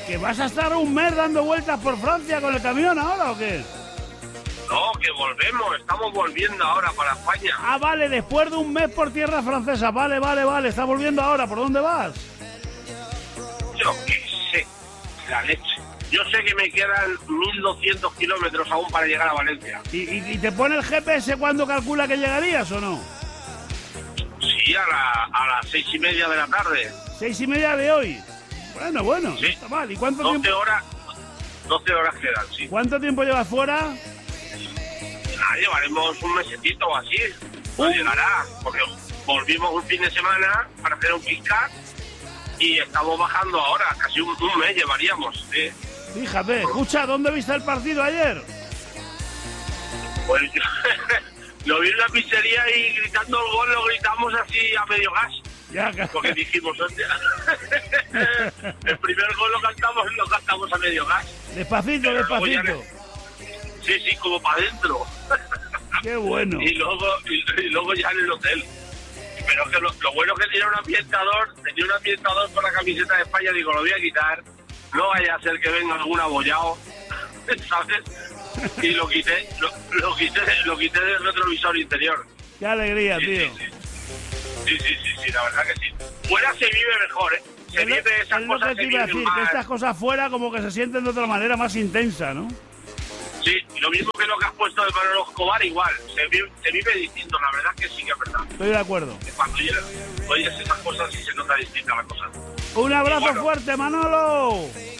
¿Que vas a estar un mes dando vueltas por Francia con el camión ahora o qué? No, que volvemos, estamos volviendo ahora para España. Ah, vale, después de un mes por tierra francesa. Vale, está volviendo ahora. ¿Por dónde vas? Yo qué sé, la leche. Yo sé que me quedan 1.200 kilómetros aún para llegar a Valencia. ¿Y te pone el GPS cuándo calcula que llegarías o no? Sí, a las 6:30 de la tarde. 6:30 de hoy. Bueno, Sí. no está mal. ¿Y cuánto 12 tiempo? horas, 12 horas quedan, sí. ¿Cuánto tiempo llevas fuera? Llevaremos un mesecito o así. No llegará, porque volvimos un fin de semana para hacer un kick-cut y estamos bajando ahora, casi un mes llevaríamos. ¿Sí? Fíjate, escucha, ¿dónde viste el partido ayer? Pues lo vi en la pizzería y gritando el gol lo gritamos así a medio gas. Ya, Porque dijimos, hostia, el primer gol lo cantamos a medio gas. Despacito. Sí, como para adentro. Qué bueno. Y luego ya en el hotel. Pero que lo bueno que tenía un ambientador con la camiseta de España, digo, lo voy a quitar. No vaya a ser que venga algún abollado, ¿sabes? Y lo quité del retrovisor interior. Qué alegría, Sí, tío. Sí, la verdad que sí. Fuera se vive mejor, ¿eh? Se vive esas Es lo cosas que te se iba a viven decir, que más. estas cosas fuera como que se sienten de otra manera más intensa, ¿no? Sí, y lo mismo que lo que has puesto de Manolo Escobar, igual. Se vive distinto, la verdad que sí que es verdad. Estoy de acuerdo. Que cuando oyes esas cosas sí se nota distinta la cosa. Un abrazo Y bueno, fuerte, Manolo.